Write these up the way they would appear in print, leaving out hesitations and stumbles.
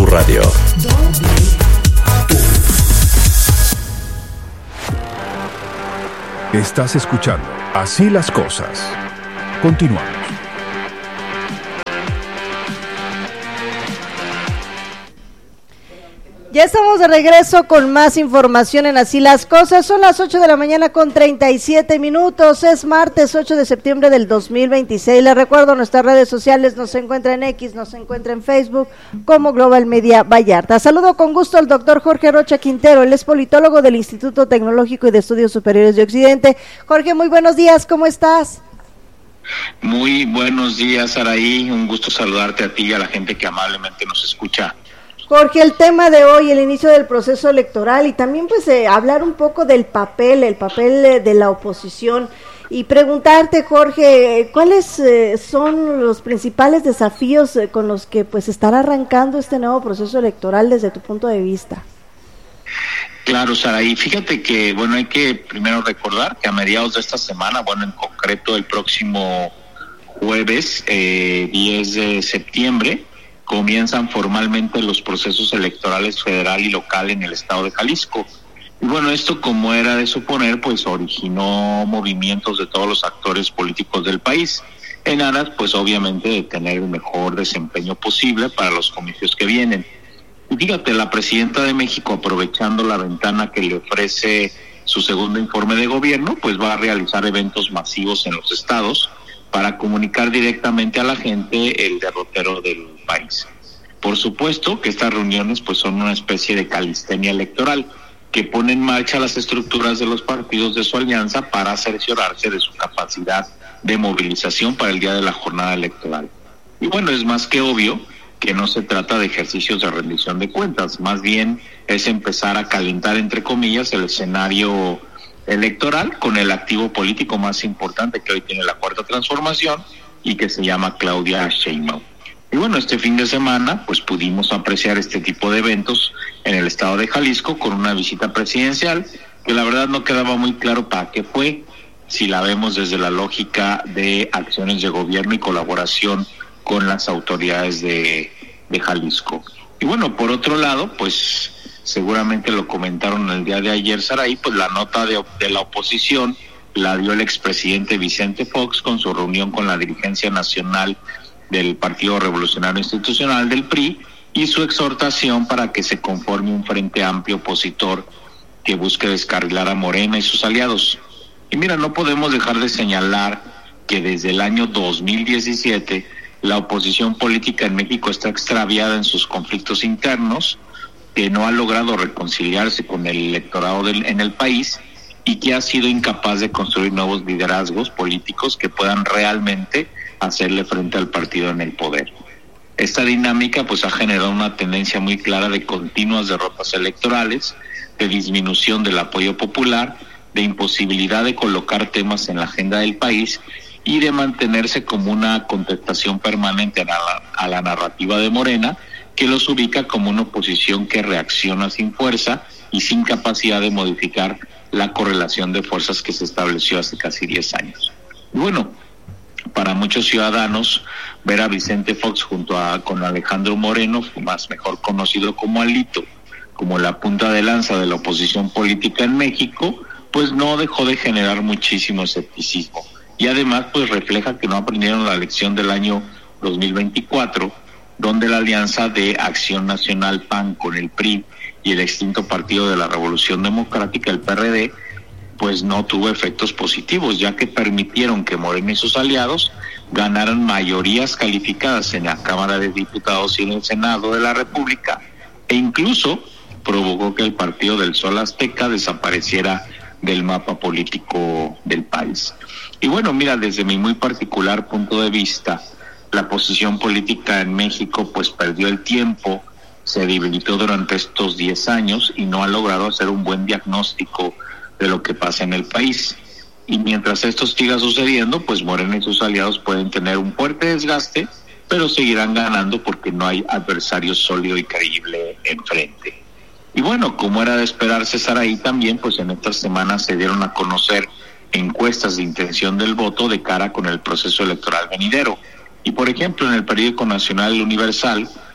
Radio. Estás escuchando Así las Cosas. Continuamos. Ya estamos de regreso con más información en Así las Cosas. Son las 8 de la mañana con 37 minutos. Es martes 8 de septiembre del 2026. Les recuerdo, nuestras redes sociales nos encuentra en X, nos encuentra en Facebook como Global Media Vallarta. Saludo con gusto al doctor Jorge Rocha Quintero. Él es politólogo del Instituto Tecnológico y de Estudios Superiores de Occidente. Jorge, muy buenos días. ¿Cómo estás? Muy buenos días, Araí. Un gusto saludarte a ti y a la gente que amablemente nos escucha. Jorge, el tema de hoy, el inicio del proceso electoral y también pues hablar un poco del papel de la oposición y preguntarte, Jorge, ¿cuáles son los principales desafíos con los que pues estará arrancando este nuevo proceso electoral desde tu punto de vista? Claro, Saraí, fíjate que, bueno, hay que primero recordar que a mediados de esta semana, bueno, en concreto el próximo jueves 10 de septiembre, comienzan formalmente los procesos electorales federal y local en el estado de Jalisco. Y bueno, esto, como era de suponer, pues originó movimientos de todos los actores políticos del país, en aras, pues obviamente, de tener el mejor desempeño posible para los comicios que vienen. Y fíjate, la presidenta de México, aprovechando la ventana que le ofrece su segundo informe de gobierno, pues va a realizar eventos masivos en los estados para comunicar directamente a la gente el derrotero del país. Por supuesto que estas reuniones pues son una especie de calistenia electoral que pone en marcha las estructuras de los partidos de su alianza para cerciorarse de su capacidad de movilización para el día de la jornada electoral. Y bueno, es más que obvio que no se trata de ejercicios de rendición de cuentas, más bien es empezar a calentar, entre comillas, el escenario electoral con el activo político más importante que hoy tiene la Cuarta Transformación y que se llama Claudia Sheinbaum. Y bueno, este fin de semana pues pudimos apreciar este tipo de eventos en el estado de Jalisco con una visita presidencial que la verdad no quedaba muy claro para qué fue, si la vemos desde la lógica de acciones de gobierno y colaboración con las autoridades de Jalisco. Y bueno, por otro lado, pues seguramente lo comentaron el día de ayer, Saraí, pues la nota de la oposición la dio el expresidente Vicente Fox con su reunión con la dirigencia nacional del Partido Revolucionario Institucional del PRI y su exhortación para que se conforme un frente amplio opositor que busque descarrilar a Morena y sus aliados. Y mira, no podemos dejar de señalar que desde el año 2017 la oposición política en México está extraviada en sus conflictos internos, que no ha logrado reconciliarse con el electorado en el país y que ha sido incapaz de construir nuevos liderazgos políticos que puedan realmente hacerle frente al partido en el poder. Esta dinámica pues ha generado una tendencia muy clara de continuas derrotas electorales, de disminución del apoyo popular, de imposibilidad de colocar temas en la agenda del país y de mantenerse como una contestación permanente a la narrativa de Morena, que los ubica como una oposición que reacciona sin fuerza y sin capacidad de modificar la correlación de fuerzas que se estableció hace casi 10 años. Y bueno, para muchos ciudadanos, ver a Vicente Fox con Alejandro Moreno, mejor conocido como Alito, como la punta de lanza de la oposición política en México, pues no dejó de generar muchísimo escepticismo. Y además, pues refleja que no aprendieron la lección del año 2024, donde la alianza de Acción Nacional PAN con el PRI y el extinto Partido de la Revolución Democrática, el PRD, pues no tuvo efectos positivos, ya que permitieron que Morena y sus aliados ganaran mayorías calificadas en la Cámara de Diputados y en el Senado de la República, e incluso provocó que el Partido del Sol Azteca desapareciera del mapa político del país. Y bueno, mira, desde mi muy particular punto de vista, la posición política en México pues perdió el tiempo, se debilitó durante estos 10 años y no ha logrado hacer un buen diagnóstico de lo que pasa en el país. Y mientras esto siga sucediendo, pues Morena y sus aliados pueden tener un fuerte desgaste, pero seguirán ganando porque no hay adversario sólido y creíble enfrente. Y bueno, como era de esperarse, Saraí, también pues en estas semanas se dieron a conocer encuestas de intención del voto de cara con el proceso electoral venidero. Y por ejemplo, en el periódico nacional El Universal,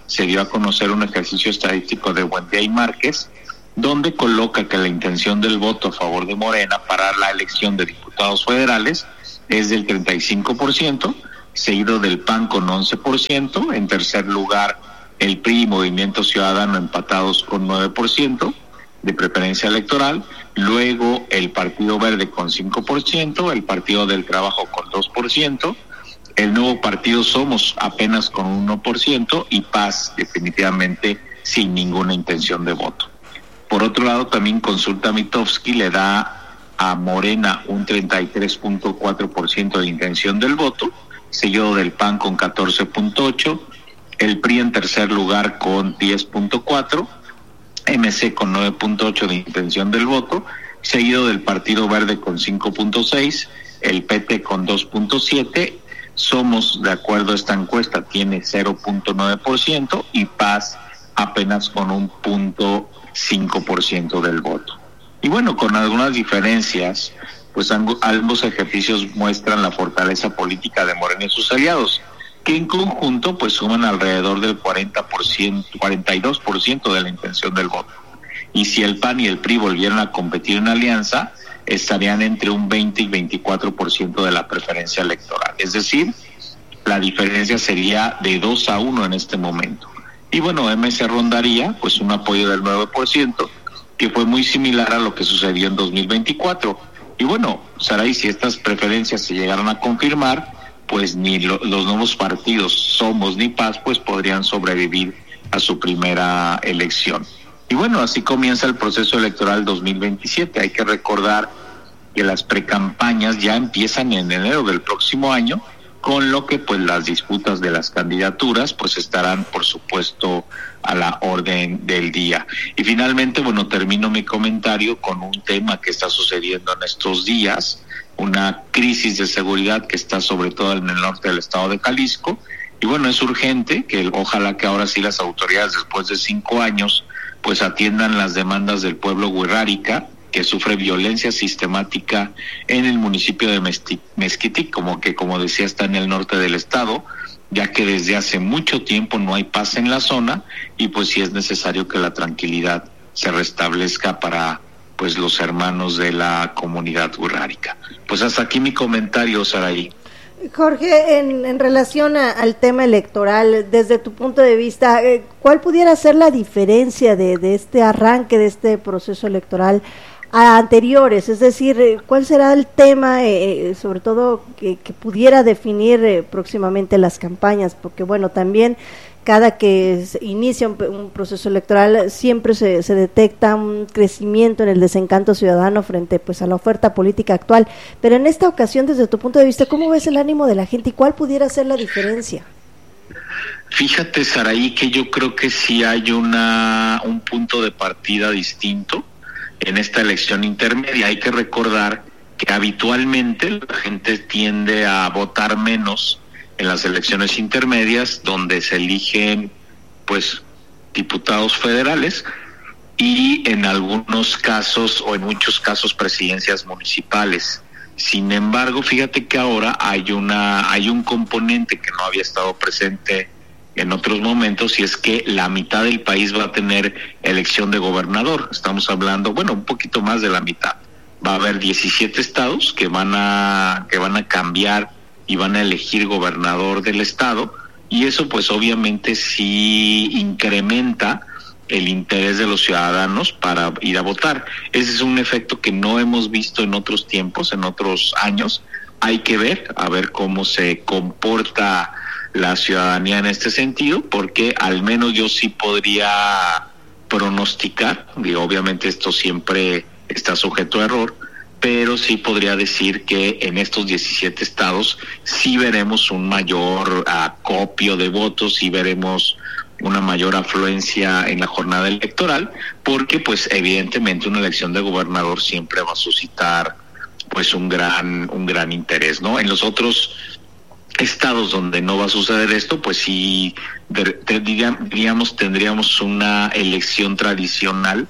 se dio a conocer un ejercicio estadístico de Buendía y Márquez, donde coloca que la intención del voto a favor de Morena para la elección de diputados federales es del 35%, seguido del PAN con 11%, en tercer lugar el PRI y Movimiento Ciudadano empatados con 9% de preferencia electoral, luego el Partido Verde con 5%, el Partido del Trabajo con 2%, el nuevo partido Somos apenas con 1% y Paz definitivamente sin ninguna intención de voto. Por otro lado, también Consulta Mitofsky le da a Morena un 33.4% de intención del voto, seguido del PAN con 14.8%, el PRI en tercer lugar con 10.4%, MC con 9.8% de intención del voto, seguido del Partido Verde con 5.6%, el PT con 2.7%, Somos, de acuerdo a esta encuesta, tiene 0.9% y Paz apenas con un 0.5% del voto. Y bueno, con algunas diferencias, pues ambos ejercicios muestran la fortaleza política de Morena y sus aliados, que en conjunto pues suman alrededor del 42% de la intención del voto. Y si el PAN y el PRI volvieran a competir en alianza, estarían entre un 20 y 24% de la preferencia electoral. Es decir, la diferencia sería de 2-1 en este momento. Y bueno, MC rondaría pues un apoyo del 9%, que fue muy similar a lo que sucedió en 2024. Y bueno, Saray, si estas preferencias se llegaran a confirmar, pues ni los nuevos partidos Somos ni Paz pues podrían sobrevivir a su primera elección. Y bueno, así comienza el proceso electoral 2027. Hay que recordar que las precampañas ya empiezan en enero del próximo año, con lo que pues las disputas de las candidaturas pues estarán por supuesto a la orden del día. Y finalmente, bueno, termino mi comentario con un tema que está sucediendo en estos días, una crisis de seguridad que está sobre todo en el norte del estado de Jalisco. Y bueno, es urgente que ojalá que ahora sí las autoridades, después de 5 años, pues atiendan las demandas del pueblo wixárika, que sufre violencia sistemática en el municipio de Mezquitic, como decía, está en el norte del estado, ya que desde hace mucho tiempo no hay paz en la zona y pues sí es necesario que la tranquilidad se restablezca para pues los hermanos de la comunidad wixárika. Pues hasta aquí mi comentario, Saraí. Jorge, en relación al tema electoral, desde tu punto de vista, ¿cuál pudiera ser la diferencia de este arranque, de este proceso electoral a anteriores? Es decir, ¿cuál será el tema, sobre todo, que pudiera definir próximamente las campañas? Porque, bueno, también cada que se inicia un proceso electoral siempre se detecta un crecimiento en el desencanto ciudadano frente pues a la oferta política actual, pero en esta ocasión, desde tu punto de vista, ¿cómo ves el ánimo de la gente y cuál pudiera ser la diferencia? Fíjate, Saraí, que yo creo que sí hay un punto de partida distinto en esta elección intermedia. Hay que recordar que habitualmente la gente tiende a votar menos en las elecciones intermedias, donde se eligen pues diputados federales y en algunos casos o en muchos casos presidencias municipales. Sin embargo, fíjate que ahora hay un componente que no había estado presente en otros momentos, y es que la mitad del país va a tener elección de gobernador. Estamos hablando, bueno, un poquito más de la mitad. Va a haber 17 estados que van a cambiar y van a elegir gobernador del estado, y eso pues obviamente sí incrementa el interés de los ciudadanos para ir a votar. Ese es un efecto que no hemos visto en otros tiempos, en otros años. Hay que ver, a ver cómo se comporta la ciudadanía en este sentido, porque al menos yo sí podría pronosticar, y obviamente esto siempre está sujeto a error, pero sí podría decir que en estos 17 estados sí veremos un mayor acopio de votos, sí veremos una mayor afluencia en la jornada electoral, porque pues evidentemente una elección de gobernador siempre va a suscitar pues un gran interés, ¿no? En los otros estados donde no va a suceder esto, pues sí tendríamos una elección tradicional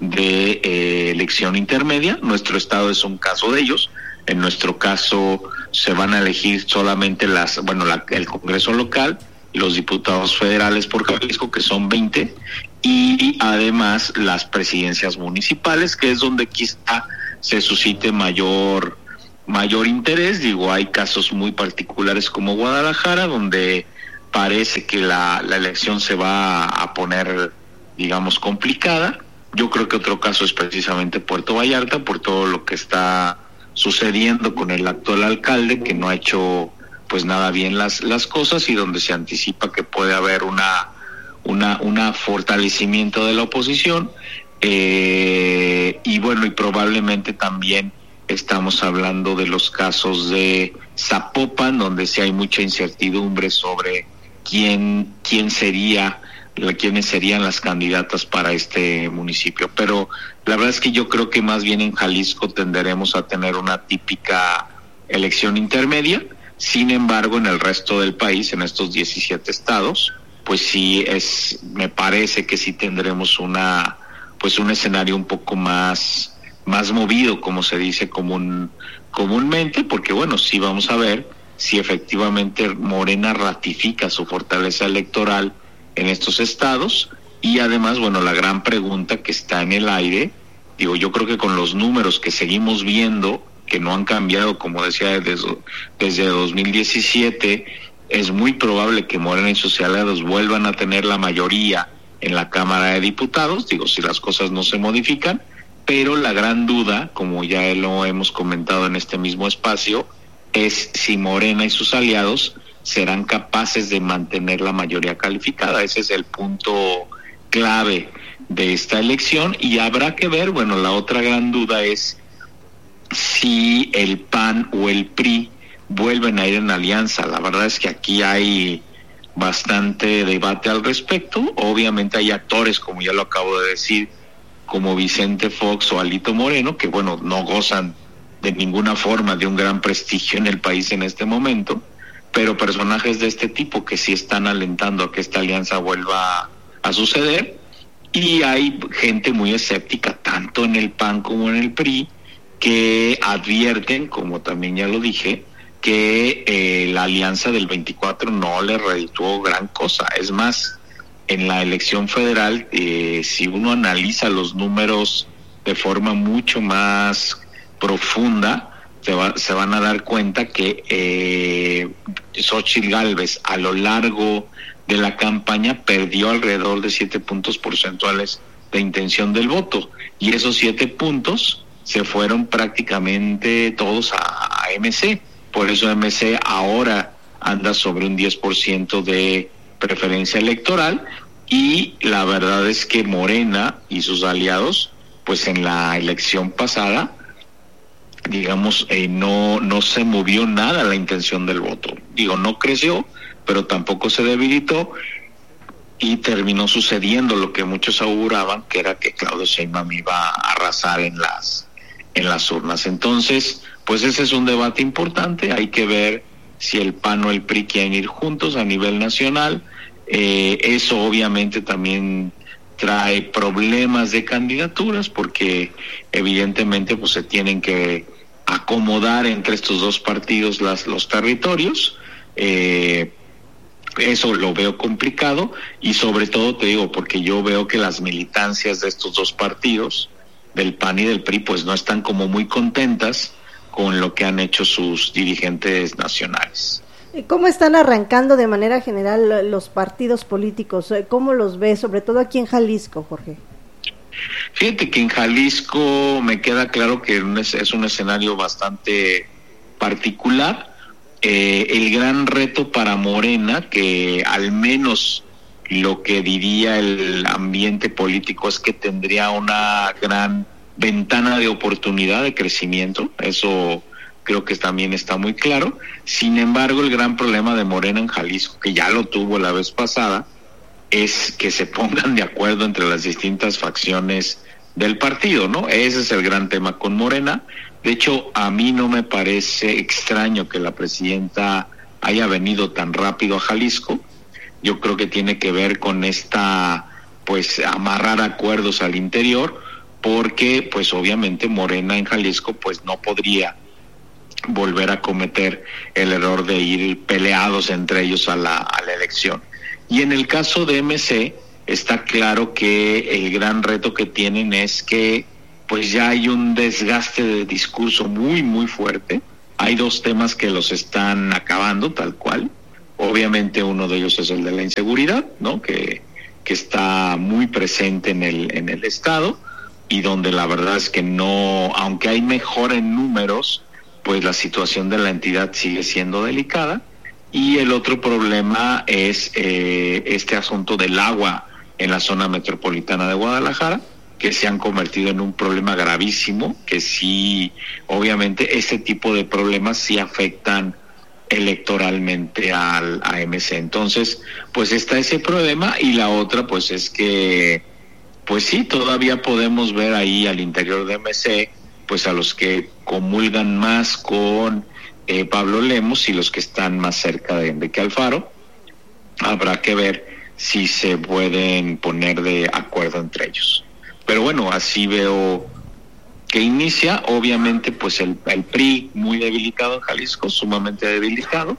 de elección intermedia. Nuestro estado es un caso de ellos. En nuestro caso se van a elegir solamente el Congreso local los diputados federales por Jalisco, que son 20, y además las presidencias municipales, que es donde quizá se suscite mayor interés. Digo, hay casos muy particulares como Guadalajara, donde parece que la elección se va a poner, digamos, complicada. Yo creo que otro caso es precisamente Puerto Vallarta, por todo lo que está sucediendo con el actual alcalde, que no ha hecho pues nada bien las cosas, y donde se anticipa que puede haber una fortalecimiento de la oposición, y bueno, y probablemente también estamos hablando de los casos de Zapopan, donde sí hay mucha incertidumbre sobre quiénes serían las candidatas para este municipio. Pero la verdad es que yo creo que más bien en Jalisco tenderemos a tener una típica elección intermedia. Sin embargo, en el resto del país, en estos 17 estados, pues sí me parece que sí tendremos un escenario un poco más movido, como se dice comúnmente, porque bueno, sí vamos a ver si efectivamente Morena ratifica su fortaleza electoral en estos estados. Y además, bueno, la gran pregunta que está en el aire, digo, yo creo que con los números que seguimos viendo, que no han cambiado, como decía, desde 2017, es muy probable que Morena y sus aliados vuelvan a tener la mayoría en la Cámara de Diputados, digo, si las cosas no se modifican. Pero la gran duda, como ya lo hemos comentado en este mismo espacio, es si Morena y sus aliados serán capaces de mantener la mayoría calificada. Ese es el punto clave de esta elección, y habrá que ver, bueno, la otra gran duda es si el PAN o el PRI vuelven a ir en alianza. La verdad es que aquí hay bastante debate al respecto. Obviamente hay actores, como ya lo acabo de decir, como Vicente Fox o Alito Moreno, que bueno, no gozan de ninguna forma de un gran prestigio en el país en este momento, pero personajes de este tipo que sí están alentando a que esta alianza vuelva a suceder. Y hay gente muy escéptica, tanto en el PAN como en el PRI, que advierten, como también ya lo dije, que la alianza del 24 no le redituó gran cosa. Es más, en la elección federal, si uno analiza los números de forma mucho más profunda, se van a dar cuenta que Xóchitl Gálvez a lo largo de la campaña perdió alrededor de 7 puntos porcentuales de intención del voto, y esos 7 puntos se fueron prácticamente todos a MC. Por eso MC ahora anda sobre un 10% de preferencia electoral, y la verdad es que Morena y sus aliados, pues en la elección pasada, digamos, no se movió nada la intención del voto. Digo, no creció, pero tampoco se debilitó, y terminó sucediendo lo que muchos auguraban, que era que Claudio Sheinbaum iba a arrasar en las urnas. Entonces, pues ese es un debate importante. Hay que ver si el PAN o el PRI quieren ir juntos a nivel nacional. Eso obviamente también trae problemas de candidaturas, porque evidentemente pues se tienen que acomodar entre estos dos partidos los territorios. Eso lo veo complicado, y sobre todo te digo porque yo veo que las militancias de estos dos partidos, del PAN y del PRI, pues no están como muy contentas con lo que han hecho sus dirigentes nacionales. ¿Cómo están arrancando de manera general los partidos políticos? ¿Cómo los ves, sobre todo aquí en Jalisco, Jorge? Fíjate que en Jalisco me queda claro que es un escenario bastante particular. El gran reto para Morena, que al menos lo que diría el ambiente político es que tendría una gran ventana de oportunidad de crecimiento, eso creo que también está muy claro. Sin embargo, el gran problema de Morena en Jalisco, que ya lo tuvo la vez pasada, es que se pongan de acuerdo entre las distintas facciones del partido, ¿no? Ese es el gran tema con Morena. De hecho, a mí no me parece extraño que la presidenta haya venido tan rápido a Jalisco. Yo creo que tiene que ver con pues amarrar acuerdos al interior, porque pues obviamente Morena en Jalisco pues no podría volver a cometer el error de ir peleados entre ellos a la elección. Y en el caso de MC, está claro que el gran reto que tienen es que pues ya hay un desgaste de discurso muy, muy fuerte. Hay dos temas que los están acabando tal cual. Obviamente uno de ellos es el de la inseguridad, ¿no? Que está muy presente en el Estado, y donde la verdad es que no, aunque hay mejora en números, pues la situación de la entidad sigue siendo delicada. Y el otro problema es este asunto del agua en la zona metropolitana de Guadalajara, que se han convertido en un problema gravísimo, que sí, obviamente, este tipo de problemas sí afectan electoralmente a MC. Entonces, pues está ese problema, y la otra, pues es que, pues sí, todavía podemos ver ahí al interior de MC, pues a los que comulgan más con Pablo Lemos y los que están más cerca de Enrique Alfaro. Habrá que ver si se pueden poner de acuerdo entre ellos. Pero bueno, así veo que inicia. Obviamente pues el PRI muy debilitado en Jalisco, sumamente debilitado,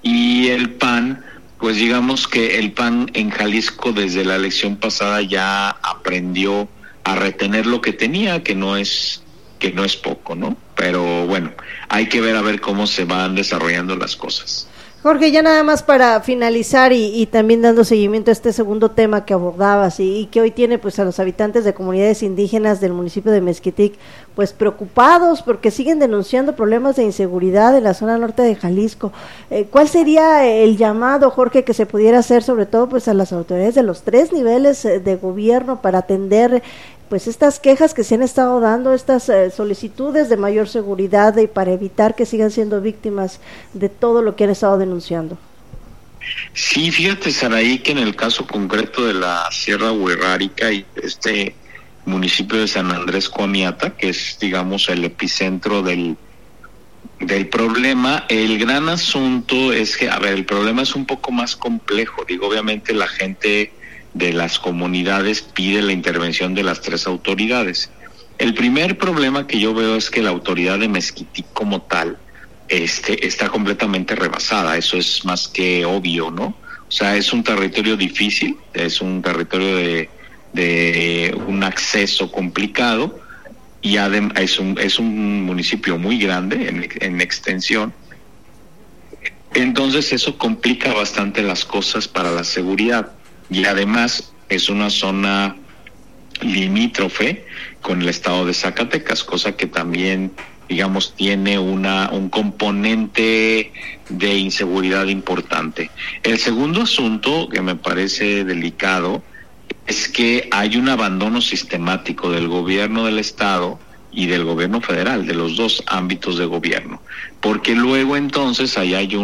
y el PAN, pues digamos que el PAN en Jalisco desde la elección pasada ya aprendió a retener lo que tenía, que no es poco, ¿no? Pero bueno, hay que ver a ver cómo se van desarrollando las cosas. Jorge, ya nada más para finalizar y también dando seguimiento a este segundo tema que abordabas y que hoy tiene pues a los habitantes de comunidades indígenas del municipio de Mezquitic pues preocupados porque siguen denunciando problemas de inseguridad en la zona norte de Jalisco. ¿Cuál sería el llamado, Jorge, que se pudiera hacer sobre todo pues a las autoridades de los 3 niveles de gobierno para atender pues estas quejas que se han estado dando, estas solicitudes de mayor seguridad y para evitar que sigan siendo víctimas de todo lo que han estado denunciando? Sí, fíjate, Saraí, que en el caso concreto de la Sierra Huirrárica y este municipio de San Andrés Coamiata, que es, digamos, el epicentro del problema, el gran asunto es que, a ver, el problema es un poco más complejo. Digo, obviamente la gente de las comunidades pide la intervención de las 3 autoridades. El primer problema que yo veo es que la autoridad de Mezquitic como tal está completamente rebasada. Eso es más que obvio, ¿no? O sea, es un territorio difícil, es un territorio de un acceso complicado, y es un municipio muy grande en extensión. Entonces eso complica bastante las cosas para la seguridad. Y además es una zona limítrofe con el estado de Zacatecas, cosa que también, digamos, tiene un componente de inseguridad importante. El segundo asunto que me parece delicado es que hay un abandono sistemático del gobierno del estado y del gobierno federal, de los 2 ámbitos de gobierno, porque luego entonces ahí hay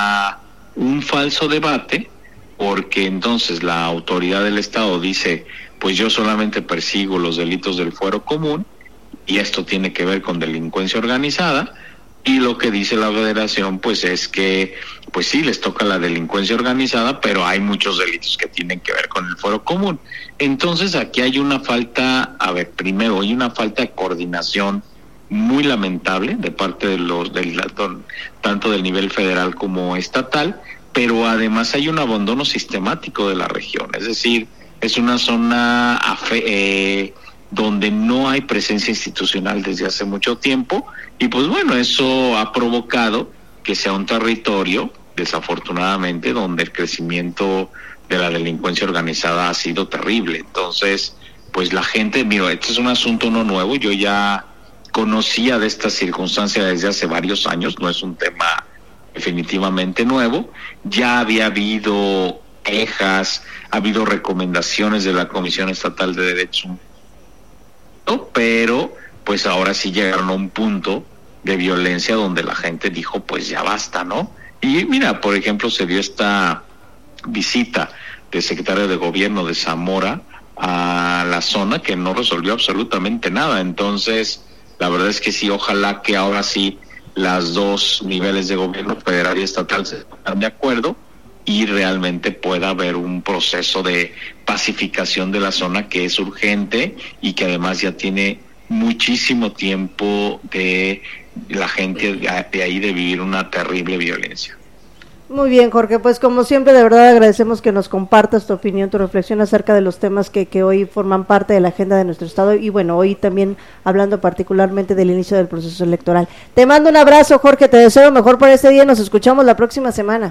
un falso debate, porque entonces la autoridad del Estado dice, pues yo solamente persigo los delitos del fuero común, y esto tiene que ver con delincuencia organizada, y lo que dice la Federación pues es que, pues sí, les toca la delincuencia organizada, pero hay muchos delitos que tienen que ver con el fuero común. Entonces aquí hay una falta, primero hay una falta de coordinación muy lamentable de parte de tanto del nivel federal como estatal, pero además hay un abandono sistemático de la región. Es decir, es una zona donde no hay presencia institucional desde hace mucho tiempo, y pues bueno, eso ha provocado que sea un territorio, desafortunadamente, donde el crecimiento de la delincuencia organizada ha sido terrible. Entonces, pues la gente, mira, este es un asunto no nuevo, yo ya conocía de esta circunstancia desde hace varios años, no es un tema definitivamente nuevo. Ya había habido quejas, ha habido recomendaciones de la Comisión Estatal de Derechos Humanos, pero pues ahora sí llegaron a un punto de violencia donde la gente dijo, pues ya basta, ¿no? Y mira, por ejemplo, se dio esta visita del secretario de Gobierno de Zamora a la zona que no resolvió absolutamente nada. Entonces, la verdad es que sí, ojalá que ahora sí las 2 niveles de gobierno, federal y estatal, se pongan de acuerdo y realmente pueda haber un proceso de pacificación de la zona que es urgente y que además ya tiene muchísimo tiempo de la gente de ahí de vivir una terrible violencia. Muy bien, Jorge, pues como siempre de verdad agradecemos que nos compartas tu opinión, tu reflexión acerca de los temas que hoy forman parte de la agenda de nuestro estado y bueno, hoy también hablando particularmente del inicio del proceso electoral. Te mando un abrazo, Jorge, te deseo lo mejor para este día, nos escuchamos la próxima semana.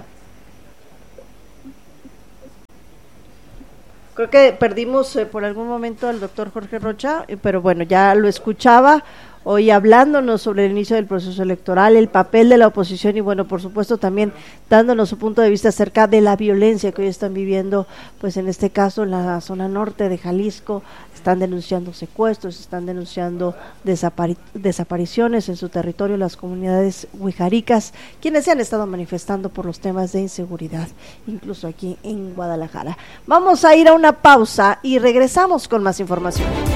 Creo que perdimos por algún momento al doctor Jorge Rocha, pero bueno, ya lo escuchaba hoy hablándonos sobre el inicio del proceso electoral, el papel de la oposición y bueno, por supuesto también dándonos su punto de vista acerca de la violencia que hoy están viviendo, pues en este caso en la zona norte de Jalisco, están denunciando secuestros, están denunciando desapariciones en su territorio, las comunidades huijaricas, quienes se han estado manifestando por los temas de inseguridad, incluso aquí en Guadalajara. Vamos a ir a una pausa y regresamos con más información.